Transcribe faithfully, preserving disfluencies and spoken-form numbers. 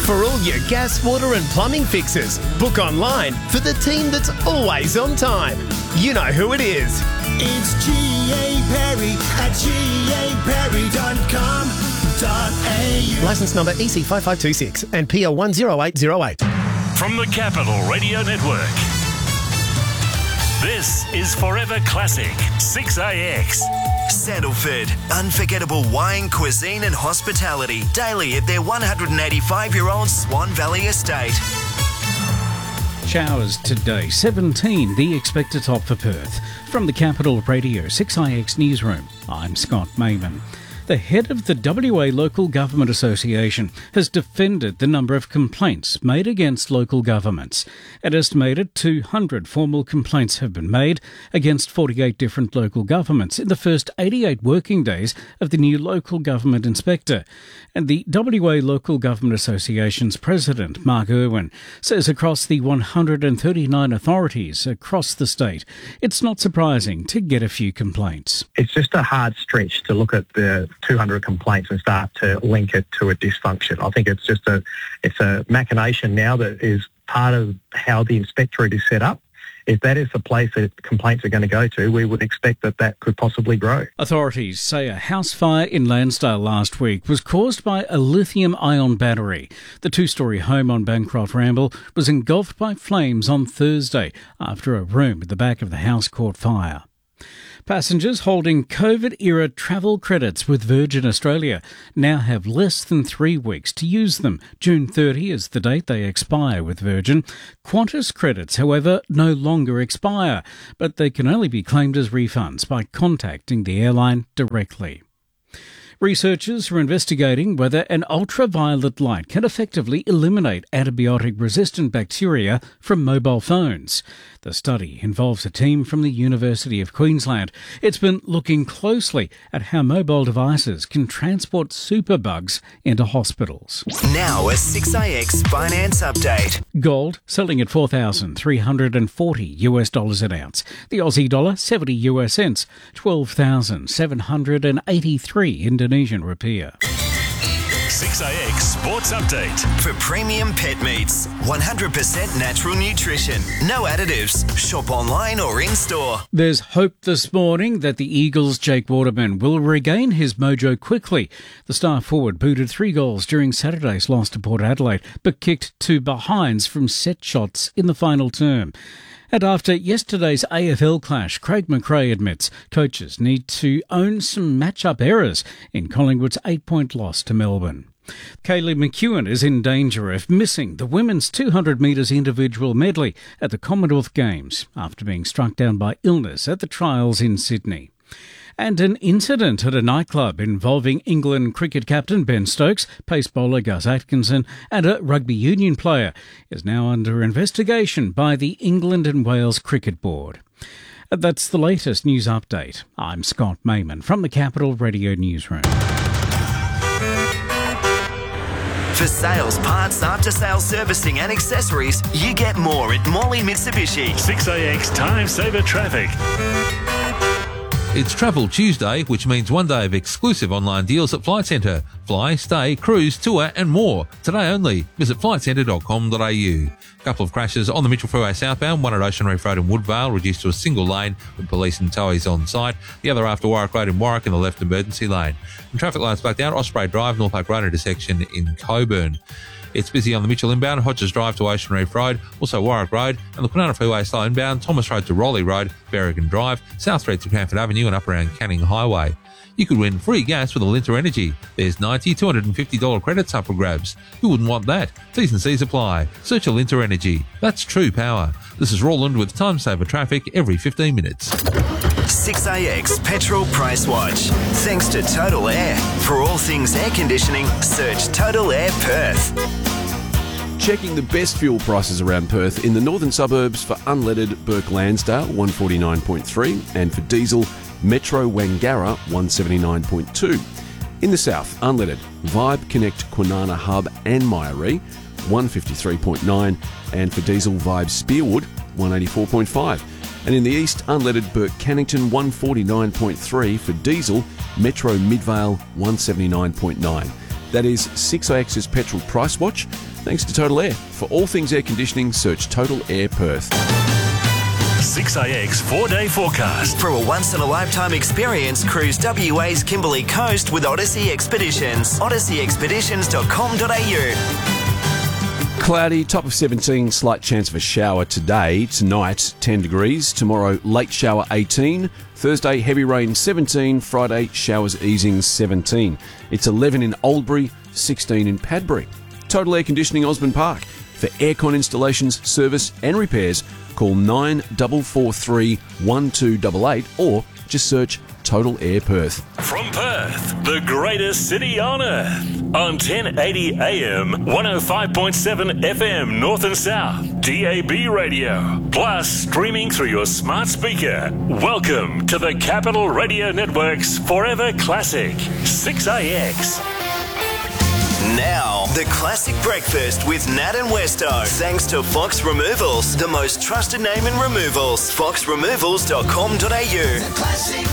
For all your gas, water and plumbing fixes, book online for the team that's always on time. You know who it is. It's G A Perry at G A Perry dot com dot A U. Licence number E C five five two six and P L one zero eight zero eight. From the Capital Radio Network, this is Forever Classic six A X. Sandalford, unforgettable wine, cuisine and hospitality daily at their one hundred eighty-five-year-old Swan Valley estate. Showers today, seventeen, the expected top for Perth. From the Capital Radio six I X Newsroom, I'm Scott Mayman. The head of the W A Local Government Association has defended the number of complaints made against local governments. An estimated two hundred formal complaints have been made against forty-eight different local governments in the first eighty-eight working days of the new local government inspector. And the W A Local Government Association's president, Mark Irwin, says across the one hundred thirty-nine authorities across the state, it's not surprising to get a few complaints. It's just a hard stretch to look at the two hundred complaints and start to link it to a dysfunction. I think it's just a it's a machination now that is part of how the inspectorate is set up. If that is the place that complaints are going to go to, we would expect that that could possibly grow. Authorities say a house fire in Lansdale last week was caused by a lithium-ion battery. The two-storey home on Bancroft Ramble was engulfed by flames on Thursday after a room at the back of the house caught fire. Passengers holding COVID-era travel credits with Virgin Australia now have less than three weeks to use them. June thirtieth is the date they expire with Virgin. Qantas credits, however, no longer expire, but they can only be claimed as refunds by contacting the airline directly. Researchers are investigating whether an ultraviolet light can effectively eliminate antibiotic-resistant bacteria from mobile phones. The study involves a team from the University of Queensland. It's been looking closely at how mobile devices can transport superbugs into hospitals. Now a six A X finance update. Gold selling at four thousand three hundred forty US dollars an ounce. The Aussie dollar seventy US cents, twelve thousand seven hundred eighty-three Indonesian rupiah. six A X Sports Update. For premium pet meats, one hundred percent natural nutrition, no additives. Shop online or in-store. There's hope this morning that the Eagles' Jake Waterman will regain his mojo quickly. The star forward booted three goals during Saturday's loss to Port Adelaide, but kicked two behinds from set shots in the final term. And after yesterday's A F L clash, Craig McRae admits coaches need to own some match-up errors in Collingwood's eight-point loss to Melbourne. Kaylee McEwen is in danger of missing the women's two hundred metres individual medley at the Commonwealth Games after being struck down by illness at the trials in Sydney. And an incident at a nightclub involving England cricket captain Ben Stokes, pace bowler Gus Atkinson and a rugby union player is now under investigation by the England and Wales Cricket Board. That's the latest news update. I'm Scott Mayman from the Capital Radio Newsroom. For sales, parts, after-sales servicing and accessories, you get more at Morley Mitsubishi. six A X Time Saver Traffic. It's Travel Tuesday, which means one day of exclusive online deals at Flight Centre. Fly, stay, cruise, tour and more. Today only. Visit flight centre dot com dot a u. A couple of crashes on the Mitchell Freeway southbound, one at Ocean Reef Road in Woodvale, reduced to a single lane with police and towies on site. The other after Warwick Road in Warwick in the left emergency lane. And traffic lights back down Osprey Drive, North Park Road intersection in Coburn. It's busy on the Mitchell inbound, Hodges Drive to Ocean Reef Road, also Warwick Road, and the Kwinana Freeway slow inbound, Thomas Road to Raleigh Road, Berrigan Drive, South Street to Cranford Avenue and up around Canning Highway. You could win free gas with Alinta Energy. There's ninety, two hundred fifty dollars credits up for grabs. Who wouldn't want that? T's and C's apply. Search Alinta Energy. That's true power. This is Roland with Time Saver Traffic every fifteen minutes. six A X Petrol Price Watch. Thanks to Total Air. For all things air conditioning, search Total Air Perth. Checking the best fuel prices around Perth in the northern suburbs for unleaded Burke Lansdale one forty-nine point three and for diesel Metro Wangara one seventy-nine point two. In the south, unleaded Vibe Connect Kwinana Hub and Myrie one fifty-three point nine and for diesel Vibe Spearwood one eighty-four point five. And in the east, unleaded Burke Cannington one forty-nine point three for diesel Metro Midvale one seventy-nine point nine. That is six A X's Petrol Price Watch, thanks to Total Air. For all things air conditioning, search Total Air Perth. six A X four-day forecast. For a once-in-a-lifetime experience, cruise W A's Kimberley Coast with Odyssey Expeditions. odyssey expeditions dot com dot a u. Cloudy, top of seventeen, slight chance of a shower today. Tonight, ten degrees. Tomorrow, late shower, eighteen. Thursday, heavy rain, seventeen. Friday, showers easing, seventeen. It's eleven in Oldbury, sixteen in Padbury. Total Air Conditioning, Osborne Park. For aircon installations, service and repairs, call nine four four three, one two eight eight or just search Total Air Perth. From Perth, the greatest city on earth. On ten eighty A M, one oh five point seven F M North and South, D A B radio, plus streaming through your smart speaker. Welcome to the Capital Radio Network's Forever Classic, six A X. Now, the classic breakfast with Nat and Westo. Thanks to Fox Removals, the most trusted name in removals. fox removals dot com dot a u.